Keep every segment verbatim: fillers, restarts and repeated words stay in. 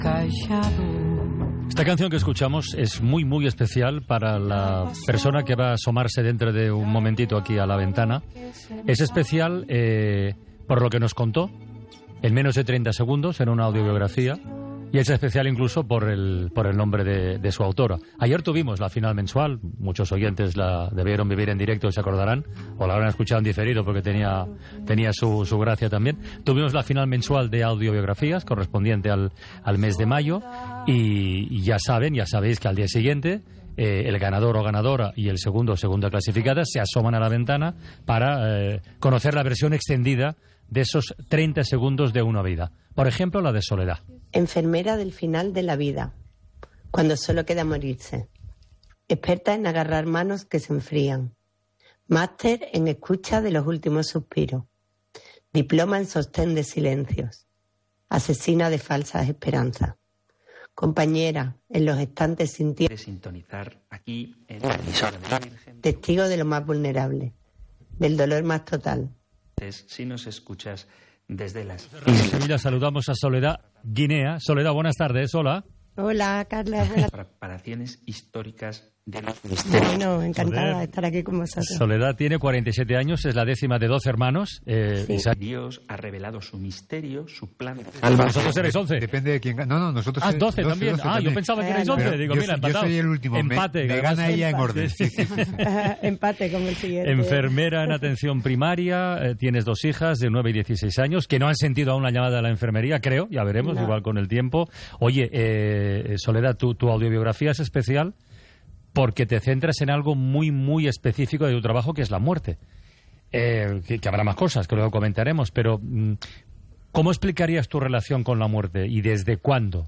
Esta canción que escuchamos es muy, muy especial para la persona que va a asomarse dentro de un momentito aquí a la ventana. Es especial eh, por lo que nos contó en menos de treinta segundos en una audiobiografía, y es especial incluso por el, por el nombre de, de su autora. Ayer tuvimos la final mensual, muchos oyentes la debieron vivir en directo y se acordarán, o la habrán escuchado en diferido porque tenía, tenía su, su gracia también. Tuvimos la final mensual de audiobiografías correspondiente al, al mes de mayo, y, y ya saben, ya sabéis que al día siguiente eh, el ganador o ganadora y el segundo o segunda clasificada se asoman a la ventana para eh, conocer la versión extendida de esos treinta segundos de una vida. Por ejemplo, la de Soledad. Enfermera del final de la vida, cuando solo queda morirse. Experta en agarrar manos que se enfrían. Máster en escucha de los últimos suspiros. Diploma en sostén de silencios. Asesina de falsas esperanzas. Compañera en los estantes sin tiempo. De sintonizar aquí en la emisora de la Virgen. Testigo de lo más vulnerable. Del dolor más total. Si nos escuchas desde las En Sevilla saludamos a Soledad Guinea. Soledad, buenas tardes. Hola. Hola, Carla. Buenas... Preparaciones históricas de los misterios. Bueno, encantada Joder. de estar aquí con vosotros. Soledad tiene cuarenta y siete años, es la décima de doce hermanos. Eh, Sí. Isa- Dios ha revelado su misterio, su plan. Vosotros erais once. Depende de quién gane. No, no, nosotros... Ah, doce también. doce Ah, yo también. pensaba que erais Pero once. Digo, yo, mira, yo empatados. soy el último. Empate. Me, me además- gana ella en orden. Sí, sí, sí. Empate como el siguiente. Enfermera en atención primaria, eh, tienes dos hijas de nueve y dieciséis años que no han sentido aún la llamada de la enfermería, creo, ya veremos, No. igual con el tiempo. Oye, eh, Soledad, tu, tu audiobiografía es especial porque te centras en algo muy, muy específico de tu trabajo, que es la muerte. Eh, que, que habrá más cosas, que luego comentaremos, pero mm, ¿cómo explicarías tu relación con la muerte y desde cuándo?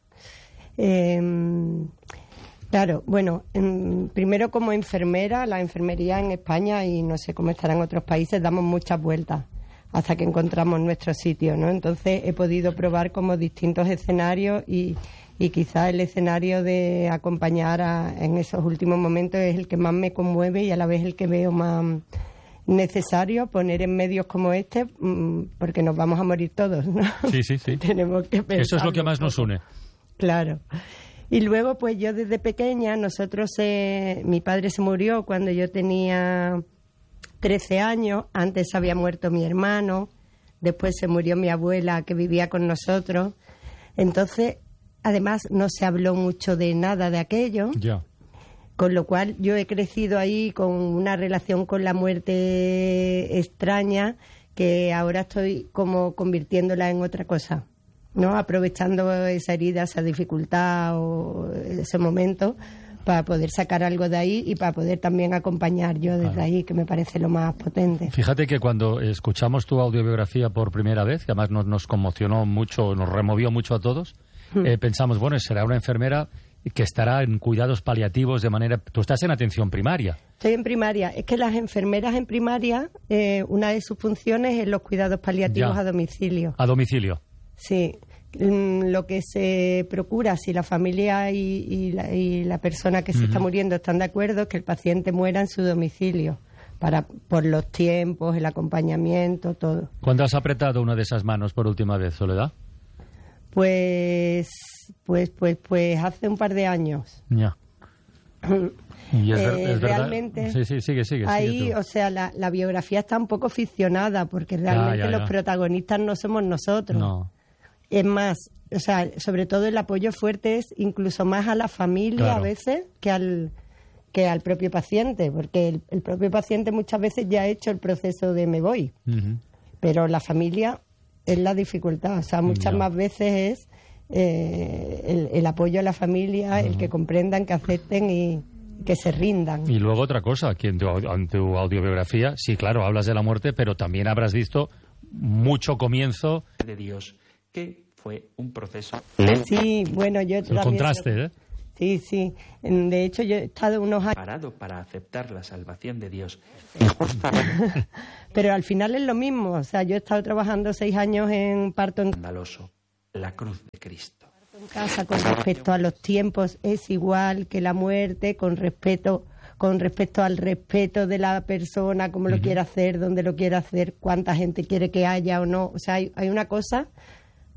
Eh, claro, bueno, em, primero como enfermera, la enfermería en España, y no sé cómo estará en otros países, damos muchas vueltas hasta que encontramos nuestro sitio, ¿no? Entonces he podido probar como distintos escenarios, y, y quizá el escenario de acompañar a, en esos últimos momentos es el que más me conmueve y a la vez el que veo más necesario poner en medios como este, mm, porque nos vamos a morir todos, ¿no? Sí, sí, sí. Tenemos que pensar. Eso es lo que más nos une. Claro. Y luego, pues yo desde pequeña, nosotros, eh, mi padre se murió cuando yo tenía trece años, antes había muerto mi hermano, después se murió mi abuela que vivía con nosotros. Entonces, además, no se habló mucho de nada de aquello, Ya. con lo cual yo he crecido ahí con una relación con la muerte extraña, que ahora estoy como convirtiéndola en otra cosa, ¿no? Aprovechando esa herida, esa dificultad o ese momento para poder sacar algo de ahí y para poder también acompañar yo desde Claro. ahí, que me parece lo más potente. Fíjate que cuando escuchamos tu audiobiografía por primera vez, que además nos, nos conmocionó mucho, nos removió mucho a todos, eh, pensamos, bueno, será una enfermera que estará en cuidados paliativos de manera... Tú estás en atención primaria. Estoy en primaria. Es que las enfermeras en primaria, eh, una de sus funciones es los cuidados paliativos Ya. a domicilio. A domicilio. Sí, mm, lo que se procura, si la familia y, y, la, y la persona que se está muriendo están de acuerdo, es que el paciente muera en su domicilio, para por los tiempos, el acompañamiento, todo. ¿Cuándo has apretado una de esas manos por última vez, Soledad? Pues, pues, pues, pues hace un par de años. Ya. Y es ver- Eh, es verdad- realmente, Sí, sí, sigue, sigue. Ahí, sigue tú. o sea, la, la biografía está un poco ficcionada, porque realmente ya, ya. los protagonistas no somos nosotros. No. Es más, o sea, sobre todo el apoyo fuerte es incluso más a la familia Claro. a veces que al que al propio paciente, porque el, el propio paciente muchas veces ya ha hecho el proceso de me voy, Ujú. pero la familia es la dificultad, o sea, muchas Ya. más veces es eh, el, el apoyo a la familia, el que comprendan, que acepten y que se rindan. Y luego otra cosa, que en tu, au- en tu audiobiografía, sí, claro, hablas de la muerte, pero también habrás visto mucho comienzo, de Dios, que fue un proceso Sí, bueno, yo el también... contraste, ¿eh? Sí, sí. De hecho, yo he estado unos años... parado para aceptar la salvación de Dios. Pero al final es lo mismo. O sea, yo he estado trabajando seis años en parto en Escandaloso, la cruz de Cristo. casa con respecto a los tiempos. Es igual que la muerte con respeto, con respecto al respeto de la persona, cómo lo quiere hacer, dónde lo quiere hacer, cuánta gente quiere que haya o no. O sea, hay, hay una cosa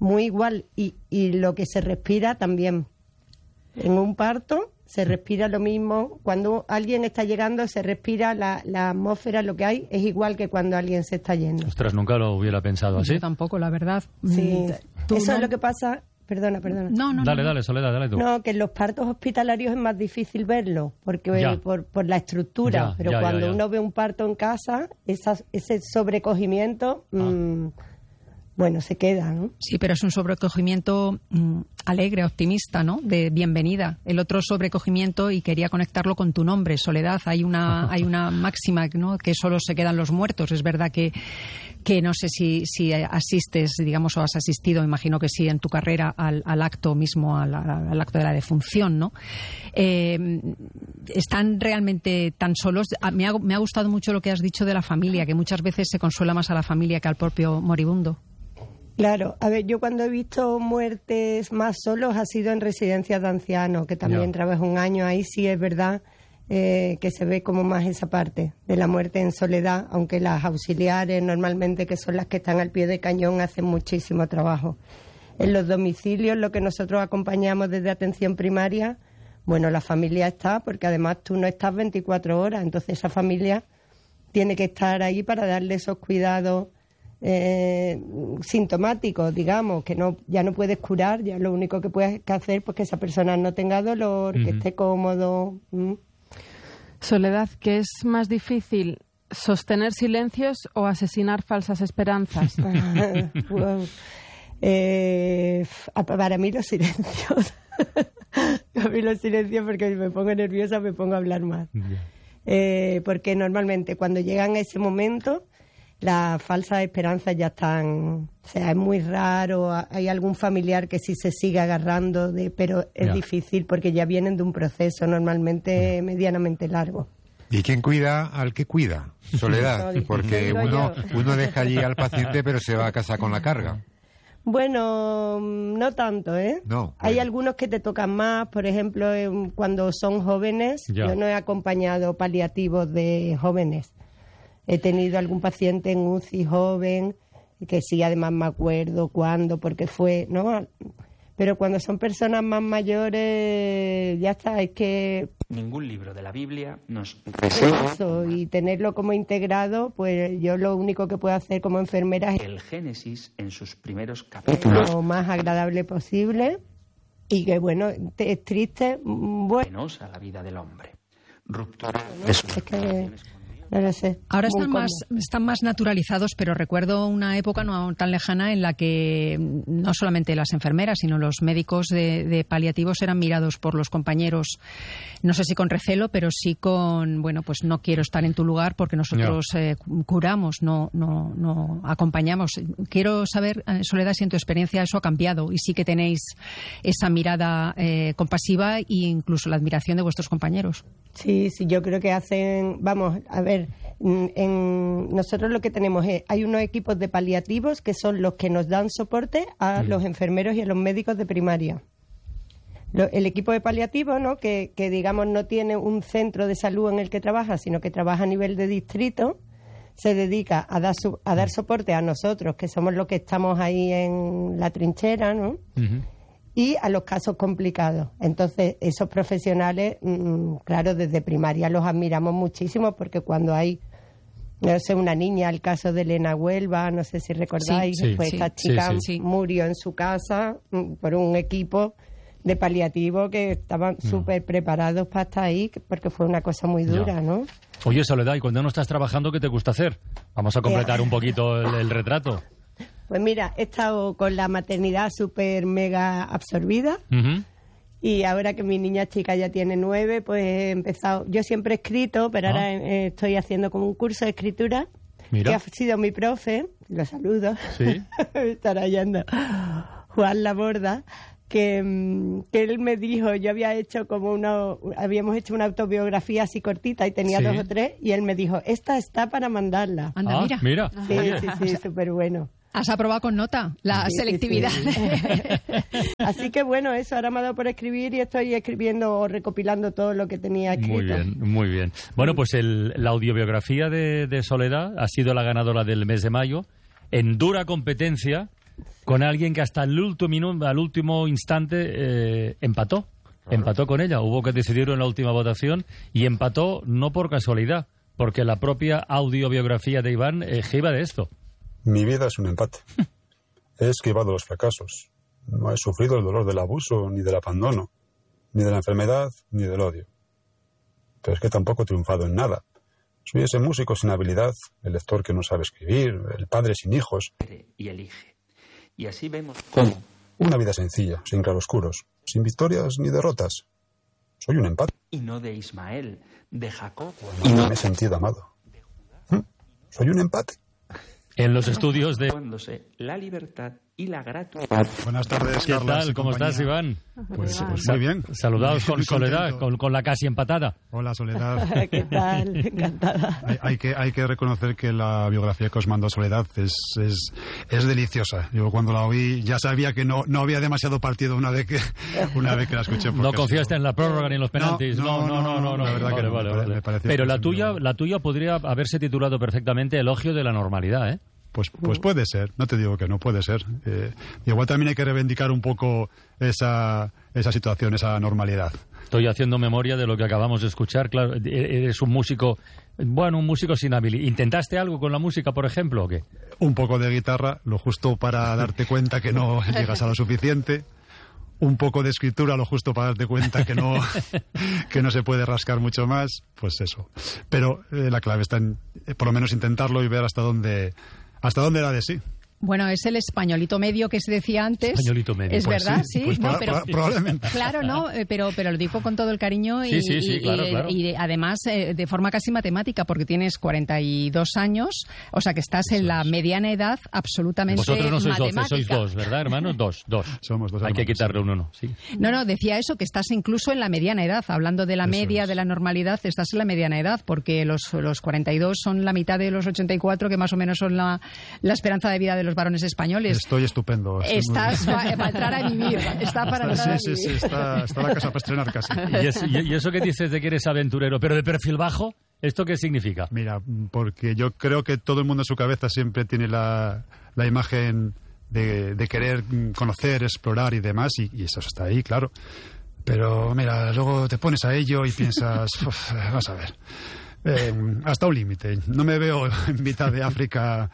muy igual. Y, y lo que se respira también. En un parto se respira lo mismo. Cuando alguien está llegando se respira, la, la atmósfera, lo que hay, es igual que cuando alguien se está yendo. Ostras, nunca lo hubiera pensado así. Yo tampoco, la verdad. Sí, Tú eso no- es lo que pasa... Perdona, perdona. No, no, Dale, no. dale, Soledad, dale tú. No, que en los partos hospitalarios es más difícil verlo, porque Ya. eh, por, por la estructura, Ya, pero ya, ya, cuando ya. uno ve un parto en casa, esas, ese sobrecogimiento, Ah. mm, bueno, se queda, ¿no? Sí, pero es un sobrecogimiento mm, alegre, optimista, ¿no? De bienvenida. El otro sobrecogimiento, y quería conectarlo con tu nombre, Soledad. Hay una, hay una máxima, ¿no? Que solo se quedan los muertos. Es verdad que, que no sé si, si asistes, digamos, o has asistido, imagino que sí, en tu carrera al, al acto mismo, al, al acto de la defunción, ¿no? Eh, ¿Están realmente tan solos? Ah, Me ha, me ha gustado mucho lo que has dicho de la familia, que muchas veces se consuela más a la familia que al propio moribundo. Claro, a ver, yo cuando he visto muertes más solos ha sido en residencias de ancianos, que también Ya. trabajo un año, ahí sí es verdad eh, que se ve como más esa parte de la muerte en soledad, aunque las auxiliares normalmente, que son las que están al pie de cañón, hacen muchísimo trabajo. En los domicilios, lo que nosotros acompañamos desde atención primaria, bueno, la familia está, porque además tú no estás veinticuatro horas, entonces esa familia tiene que estar ahí para darle esos cuidados eh, sintomáticos, digamos, que no ya no puedes curar, ya lo único que puedes hacer pues que esa persona no tenga dolor, que Ujú. esté cómodo. ¿m? Soledad, ¿qué es más difícil, sostener silencios o asesinar falsas esperanzas? Wow. Eh, f- para mí los silencios. A mí los silencios, porque si me pongo nerviosa me pongo a hablar más. Ya. Eh, porque normalmente cuando llegan a ese momento las falsas esperanzas ya están, o sea, es muy raro, a- hay algún familiar que sí se sigue agarrando, de, pero es Ya. difícil porque ya vienen de un proceso normalmente medianamente largo. ¿Y quién cuida al que cuida? Soledad, No, porque digo uno, yo. uno deja allí al paciente pero se va a casa con la carga. Bueno, mm, no tanto, ¿eh? No, Hay bueno. algunos que te tocan más, por ejemplo, em, cuando son jóvenes. Ya. Yo no he acompañado paliativos de jóvenes. He tenido algún paciente en U C I joven, que sí, además me acuerdo cuándo, porque fue, ¿no? Pero cuando son personas más mayores, ya está, es que Ningún libro de la Biblia nos eso, y tenerlo como integrado, pues yo lo único que puedo hacer como enfermera es el Génesis en sus primeros capítulos lo más agradable posible y que, bueno, te- es triste, mm, bueno, penosa la vida del hombre. Ruptura de sus es que relaciones con Dios. no lo sé. Ahora Muy están más, cómodo. están más naturalizados, pero recuerdo una época no tan lejana en la que no solamente las enfermeras, sino los médicos de, de paliativos eran mirados por los compañeros, no sé si con recelo, pero sí con, bueno, pues no quiero estar en tu lugar porque nosotros eh, curamos, no, no, no acompañamos. Quiero saber, eh, Soledad, si en tu experiencia eso ha cambiado y sí que tenéis esa mirada eh, compasiva e incluso la admiración de vuestros compañeros. Sí, sí, yo creo que hacen, vamos, a ver, en, en- nosotros lo que tenemos es, hay unos equipos de paliativos que son los que nos dan soporte a los enfermeros y a los médicos de primaria. Lo- el equipo de paliativos, ¿no? Que, que digamos no tiene un centro de salud en el que trabaja, sino que trabaja a nivel de distrito, se dedica a dar, su- a dar soporte a nosotros, que somos los que estamos ahí en la trinchera, ¿no? Ujú. Y a los casos complicados. Entonces, esos profesionales, mm, claro, desde primaria los admiramos muchísimo porque cuando hay, no sé, una niña, el caso de Elena Huelva, no sé si recordáis, Sí, sí, pues sí, esta sí, chica sí. Sí. murió en su casa mm, por un equipo de paliativo que estaban súper preparados para estar ahí, que- porque fue una cosa muy Ya. dura, ¿no? Oye, Soledad, ¿y cuando no estás trabajando, qué te gusta hacer? Vamos a completar un poquito el, el retrato. Pues mira, he estado con la maternidad súper mega absorbida. Ujú. Y ahora que mi niña chica ya tiene nueve, pues he empezado. Yo siempre he escrito, pero Ah. ahora eh, estoy haciendo como un curso de escritura. Mira. Que ha sido mi profe, lo saludo. Sí. Me estará hallando. Juan Laborda, que, mm, que él me dijo, yo había hecho como una, habíamos hecho una autobiografía así cortita y tenía Sí. dos o tres, y él me dijo, esta está para mandarla. Anda, Ah, mira. mira. Sí, Oye. sí, sí, súper bueno. Has aprobado con nota la Sí, sí, selectividad. sí. Así que bueno, eso ahora me ha dado por escribir y estoy escribiendo o recopilando todo lo que tenía escrito. Muy bien, muy bien. Bueno, pues el- la audiobiografía de, de Soledad ha sido la ganadora del mes de mayo, en dura competencia con alguien que hasta el último, al último instante eh, empató. Claro. Empató con ella. Hubo que decidirlo en la última votación y empató no por casualidad, porque la propia audiobiografía de Iván eh, iba de esto. Mi vida es un empate. He esquivado los fracasos. No he sufrido el dolor del abuso, ni del abandono, ni de la enfermedad, ni del odio. Pero es que tampoco he triunfado en nada. Soy ese músico sin habilidad, el lector que no sabe escribir, el padre sin hijos. Y elige. Y así vemos cómo. Una vida sencilla, sin claroscuros, sin victorias ni derrotas. Soy un empate. Y no de Ismael, de Jacob. Y no me he sentido amado. ¿Mm? Soy un empate. En los estudios de... La libertad y la gratuidad. Buenas tardes, ¿Qué Carlos. tal? ¿Cómo estás, Iván? Pues, pues muy bien. Saludados con Muy Soledad, con, con la casi empatada. Hola, Soledad. ¿Qué tal? Encantada. Hay, hay, que, hay que reconocer que la biografía que os mandó Soledad es, es, es deliciosa. Yo cuando la oí ya sabía que no, no había demasiado partido una vez que, una vez que la escuché. No confiaste en la prórroga ni en los penaltis. No, no, no, no. no, no, no, no, no, no, no, no, no, no, no, no, no, no, no, la verdad vale, que no, vale, me, vale. me pareció Pero la tuya, estupendo. la tuya podría haberse titulado perfectamente Elogio de la normalidad, ¿eh? Pues, pues puede ser, no te digo que no, puede ser. Eh, igual también hay que reivindicar un poco esa, esa situación, esa normalidad. Estoy haciendo memoria de lo que acabamos de escuchar. Claro, eres un músico, bueno, un músico sin habilidad. ¿Intentaste algo con la música, por ejemplo, o qué? Un poco de guitarra, lo justo para darte cuenta que no llegas a lo suficiente. Un poco de escritura, lo justo para darte cuenta que no, que no se puede rascar mucho más. Pues eso. Pero eh, la clave está en, eh, por lo menos, intentarlo y ver hasta dónde... ¿Hasta dónde da de sí? Bueno, es el españolito medio que se decía antes. Españolito medio. Es pues verdad, sí, sí. pues no, proba- pero, proba- probablemente. Claro, no, eh, pero, pero lo digo con todo el cariño y, Sí, sí, sí, y- claro, y- claro. y además eh, de forma casi matemática, porque tienes cuarenta y dos años, o sea que estás en la mediana edad absolutamente Vosotros no sois doce, matemática. sois dos, ¿verdad, hermanos? Dos, dos. Somos dos Hay que hermanos, quitarle sí. un uno, sí. No, no, decía eso, que estás incluso en la mediana edad. Hablando de la Eso media, es. de la normalidad, estás en la mediana edad, porque los, los cuarenta y dos son la mitad de los ochenta y cuatro, que más o menos son la, la esperanza de vida de los varones españoles. Estoy estupendo. estoy muy Estás bien. para, para entrar a vivir. Está para Está- entrar sí, a sí, vivir. sí, está, está la casa para estrenar casi. ¿Y, es- y- y eso que dices de que eres aventurero, pero de perfil bajo, ¿esto qué significa? Mira, porque yo creo que todo el mundo en su cabeza siempre tiene la, la imagen de, de querer conocer, explorar y demás, y, y eso está ahí, claro. Pero mira, luego te pones a ello y piensas, "Uf, vamos a ver, eh, hasta un límite. No me veo en mitad de África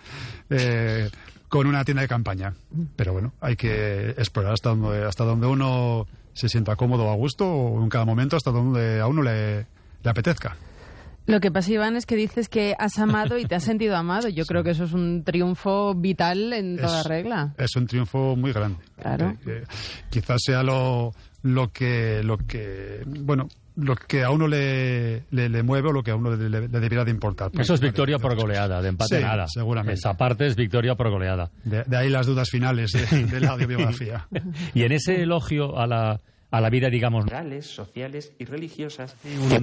eh, con una tienda de campaña. Pero bueno, hay que explorar hasta donde, hasta donde uno se sienta cómodo o a gusto, o en cada momento hasta donde a uno le, le apetezca. Lo que pasa, Iván, es que dices que has amado y te has sentido amado. Yo creo que eso es un triunfo vital en toda Es- regla. Es un triunfo muy grande. Claro. Que- que quizás sea lo, lo que, lo que, bueno, lo que a uno le, le, le mueve o lo que a uno le, le- le debiera de importar. Eso es victoria por goleada, de empate Sí, nada. seguramente. Esa parte es victoria por goleada. De, de ahí las dudas finales de, de la audiobiografía. Y en ese elogio a la, a la vida, digamos, Morales, sociales y religiosas. un,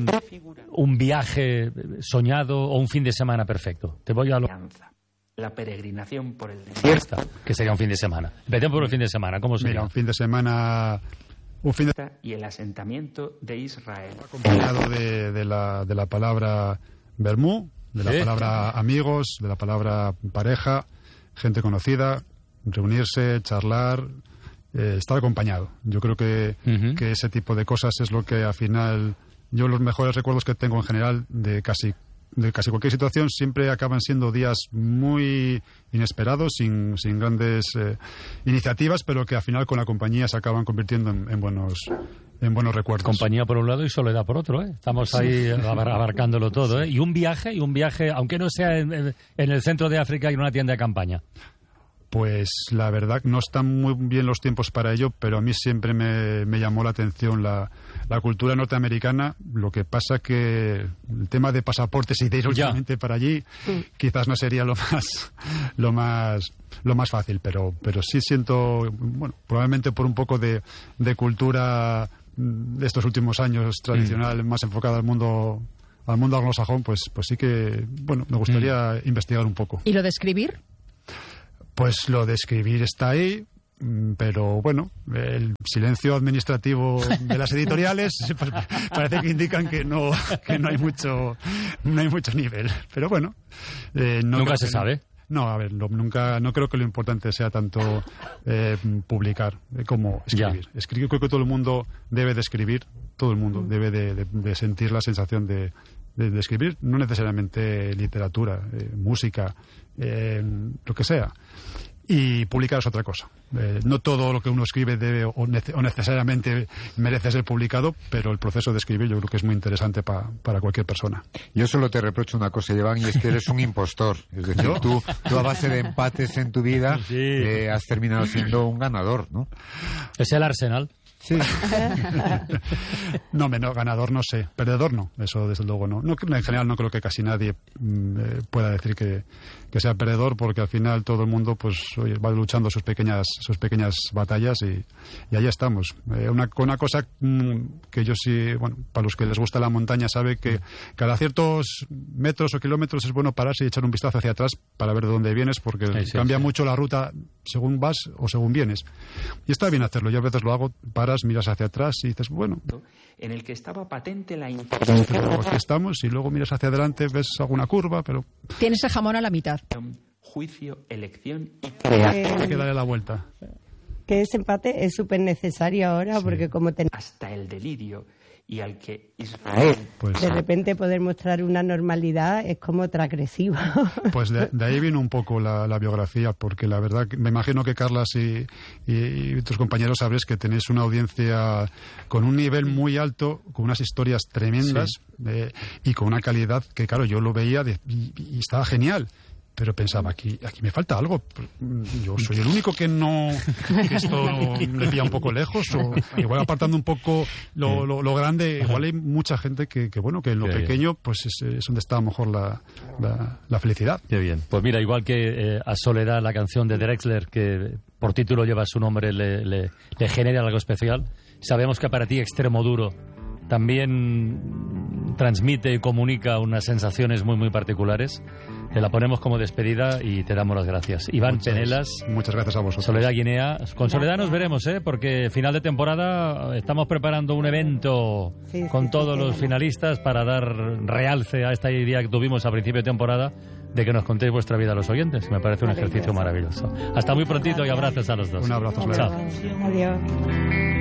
un viaje soñado o un fin de semana perfecto. Te voy a lo... Alianza. La peregrinación por el desierto. Fiesta, que sería un fin de semana. Empecemos por el fin de semana. ¿Cómo sería? Mira, un fin de semana, un fin de Y el asentamiento de Israel. acompañado de, de, la, de la palabra vermú, de la Sí. palabra amigos, de la palabra pareja, gente conocida, reunirse, charlar, eh, estar acompañado. Yo creo que, Ujú. que ese tipo de cosas es lo que al final, yo los mejores recuerdos que tengo en general de casi de casi cualquier situación siempre acaban siendo días muy inesperados, sin, sin grandes eh, iniciativas, pero que al final con la compañía se acaban convirtiendo en, en buenos en buenos recuerdos. Compañía por un lado y soledad por otro, ¿eh? Estamos ahí abar- abarcándolo todo, ¿eh? Y un viaje, y un viaje, aunque no sea en, en el centro de África y en una tienda de campaña. Pues la verdad no están muy bien los tiempos para ello, pero a mí siempre me, me llamó la atención la, la cultura norteamericana. Lo que pasa que el tema de pasaportes y de ir Ya. últimamente para allí quizás no sería lo más lo más lo más fácil, pero pero sí siento, bueno, probablemente por un poco de, de cultura mm, de estos últimos años tradicional, más enfocada al mundo al mundo anglosajón, pues pues sí que, bueno, me gustaría investigar un poco. ¿Y lo de escribir? Pues lo de escribir está ahí, mm, pero bueno, el silencio administrativo de las editoriales pues, parece que indican que no que no hay mucho no hay mucho nivel. Pero bueno, eh, no Nunca creo se que- sabe. No, a ver, lo- nunca, no creo que lo importante sea tanto eh, publicar eh, como escribir. Ya. Escribir, creo que todo el mundo debe de escribir, todo el mundo debe de, de- de sentir la sensación de, de- de escribir, no necesariamente literatura, eh, música, eh, lo que sea. Y publicar es otra cosa. Eh, no todo lo que uno escribe debe o, nece- o necesariamente merece ser publicado, pero el proceso de escribir yo creo que es muy interesante pa- para cualquier persona. Yo solo te reprocho una cosa, Iván, y es que eres un impostor. Es decir, ¿Yo? tú, tú a base de empates en tu vida Sí. eh, has terminado siendo un ganador, ¿no? Es el Arsenal. Sí. No, me- no, ganador no sé, perdedor no, eso desde luego no. No, en general no creo que casi nadie mm, eh, pueda decir que, que sea perdedor, porque al final todo el mundo pues oye, va luchando sus pequeñas sus pequeñas batallas y, y ahí estamos. Eh, una, una cosa mm, que yo sí, bueno, para los que les gusta la montaña sabe que cada ciertos metros o kilómetros es bueno pararse y echar un vistazo hacia atrás para ver de dónde vienes, porque Sí, sí, cambia sí. mucho la ruta según vas o según vienes. Y está bien hacerlo, yo a veces lo hago, paras, miras hacia atrás y dices, bueno, en el que estaba patente la pero intervención, aquí estamos, y luego miras hacia adelante, ves alguna curva, pero Tienes el jamón a la mitad. juicio, elección y creación. hay que darle la vuelta. Que ese empate es súper necesario ahora, porque como ten- hasta el delirio, y al que Israel Pues, de repente poder mostrar una normalidad es como transgresivo. pues de, de ahí viene un poco la, la biografía, porque la verdad, que me imagino que Carlas y, y, y tus compañeros sabréis que tenéis una audiencia con un nivel muy alto, con unas historias tremendas eh, y con una calidad que, claro, yo lo veía de- y, y estaba genial. Pero pensaba, aquí, aquí me falta algo. Yo soy el único que no... que esto le pilla un poco lejos. O igual apartando un poco lo, lo, lo grande, igual hay mucha gente que, que bueno, que en lo Qué bien. pequeño pues es, es donde está a lo mejor la, la, la felicidad. Qué bien. Pues mira, igual que eh, a Soledad, la canción de Drexler, que por título lleva su nombre, le, le, le genera algo especial. Sabemos que para ti Extremoduro también transmite y comunica unas sensaciones muy, muy particulares. Te la ponemos como despedida y te damos las gracias. Iván Muchas- Penelas, Muchas gracias a vosotros. Soledad Guinea. Con Soledad nos veremos, ¿eh? Porque final de temporada estamos preparando un evento Sí, sí, con sí, todos sí, los sí. finalistas para dar realce a esta idea que tuvimos a principio de temporada de que nos contéis vuestra vida a los oyentes. Me parece un ejercicio maravilloso. Hasta muy prontito y abrazos a los dos. Un abrazo, Soledad. Chao. Adiós.